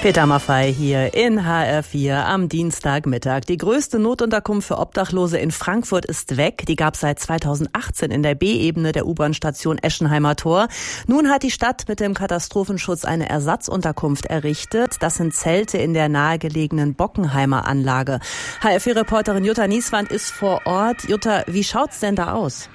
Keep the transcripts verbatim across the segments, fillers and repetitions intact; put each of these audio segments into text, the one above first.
Peter Maffay hier in H R vier am Dienstagmittag. Die größte Notunterkunft für Obdachlose in Frankfurt ist weg. Die gab es seit zweitausendachtzehn in der B-Ebene der U-Bahn-Station Eschenheimer Tor. Nun hat die Stadt mit dem Katastrophenschutz eine Ersatzunterkunft errichtet. Das sind Zelte in der nahegelegenen Bockenheimer Anlage. H R vier-Reporterin Jutta Nieswand ist vor Ort. Jutta, wie schaut's denn da aus?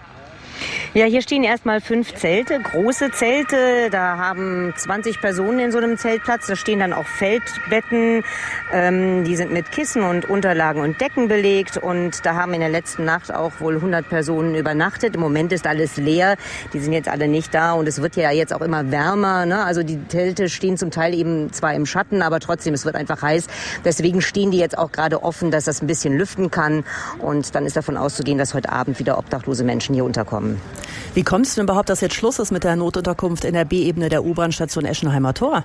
Ja, hier stehen erstmal fünf Zelte, große Zelte. Da haben zwanzig Personen in so einem Zeltplatz. Da stehen dann auch Feldbetten. Ähm, die sind mit Kissen und Unterlagen und Decken belegt. Und da haben in der letzten Nacht auch wohl hundert Personen übernachtet. Im Moment ist alles leer. Die sind jetzt alle nicht da. Und es wird ja jetzt auch immer wärmer, ne? Also die Zelte stehen zum Teil eben zwar im Schatten, aber trotzdem, es wird einfach heiß. Deswegen stehen die jetzt auch gerade offen, dass das ein bisschen lüften kann. Und dann ist davon auszugehen, dass heute Abend wieder obdachlose Menschen hier unterkommen. Wie kommt es denn überhaupt, dass jetzt Schluss ist mit der Notunterkunft in der B-Ebene der U-Bahn-Station Eschenheimer Tor?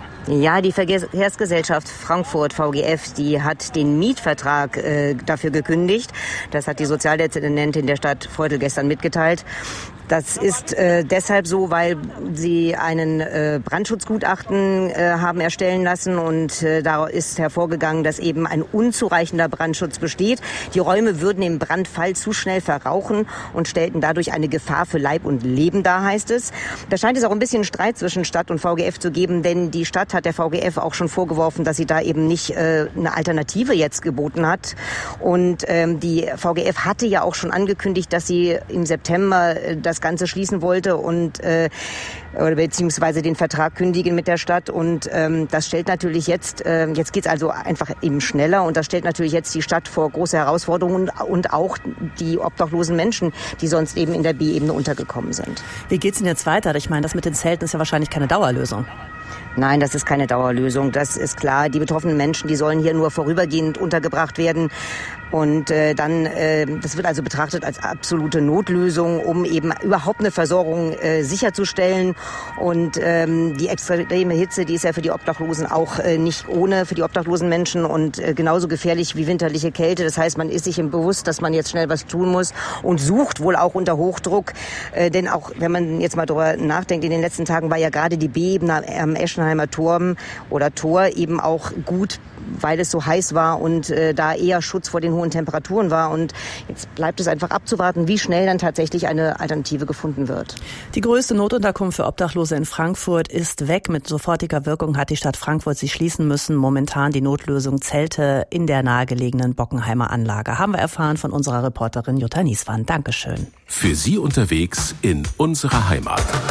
Ja, die Verkehrsgesellschaft Frankfurt V G F, die hat den Mietvertrag äh, dafür gekündigt. Das hat die Sozialdezernentin der Stadt Freutel gestern mitgeteilt. Das ist äh, deshalb so, weil sie einen äh, Brandschutzgutachten äh, haben erstellen lassen und äh, da ist hervorgegangen, dass eben ein unzureichender Brandschutz besteht. Die Räume würden im Brandfall zu schnell verrauchen und stellten dadurch eine Gefahr für Leib und Leben dar, heißt es. Da scheint es auch ein bisschen Streit zwischen Stadt und V G F zu geben, denn die Stadt hat der V G F auch schon vorgeworfen, dass sie da eben nicht äh, eine Alternative jetzt geboten hat. Und ähm, die V G F hatte ja auch schon angekündigt, dass sie im September äh, das Ganze schließen wollte und äh, oder beziehungsweise den Vertrag kündigen mit der Stadt. Und ähm, das stellt natürlich jetzt, äh, jetzt geht's also einfach eben schneller und das stellt natürlich jetzt die Stadt vor große Herausforderungen und auch die obdachlosen Menschen, die sonst eben in der B-Ebene untergekommen sind. Wie geht's denn jetzt weiter? Ich meine, das mit den Zelten ist ja wahrscheinlich keine Dauerlösung. Nein, das ist keine Dauerlösung. Das ist klar. Die betroffenen Menschen, die sollen hier nur vorübergehend untergebracht werden. Und äh, dann, äh, das wird also betrachtet als absolute Notlösung, um eben überhaupt eine Versorgung äh, sicherzustellen. Und ähm, die extreme Hitze, die ist ja für die Obdachlosen auch äh, nicht ohne, für die obdachlosen Menschen und äh, genauso gefährlich wie winterliche Kälte. Das heißt, man ist sich im Bewusst, dass man jetzt schnell was tun muss und sucht wohl auch unter Hochdruck. Äh, denn auch, wenn man jetzt mal drüber nachdenkt, in den letzten Tagen war ja gerade die B-Ebene am Eschenheimer Turm oder Tor eben auch gut, weil es so heiß war und äh, da eher Schutz vor den hohen Temperaturen war. Und jetzt bleibt es einfach abzuwarten, wie schnell dann tatsächlich eine Alternative gefunden wird. Die größte Notunterkunft für Obdachlose in Frankfurt ist weg. Mit sofortiger Wirkung hat die Stadt Frankfurt sie schließen müssen. Momentan die Notlösung Zelte in der nahegelegenen Bockenheimer Anlage. Haben wir erfahren von unserer Reporterin Jutta Nieswand. Dankeschön. Für Sie unterwegs in unserer Heimat.